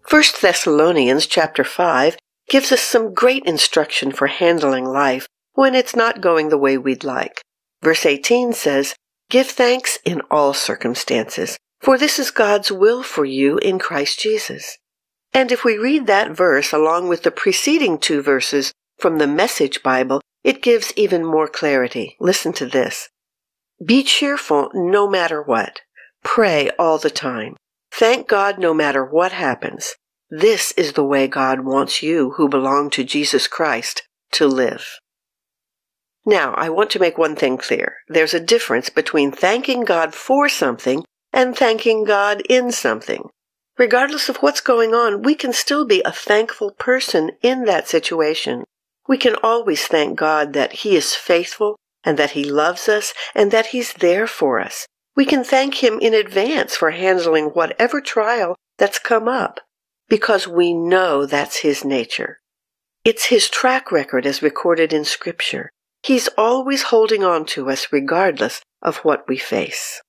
1 Thessalonians chapter 5 gives us some great instruction for handling life when it's not going the way we'd like. Verse 18 says, "Give thanks in all circumstances, for this is God's will for you in Christ Jesus." And if we read that verse along with the preceding two verses from the Message Bible, it gives even more clarity. Listen to this. "Be cheerful no matter what. Pray all the time. Thank God no matter what happens. This is the way God wants you who belong to Jesus Christ to live." Now, I want to make one thing clear. There's a difference between thanking God for something and thanking God in something. Regardless of what's going on, we can still be a thankful person in that situation. We can always thank God that He is faithful and that He loves us and that He's there for us. We can thank Him in advance for handling whatever trial that's come up, because we know that's His nature. It's His track record as recorded in Scripture. He's always holding on to us regardless of what we face.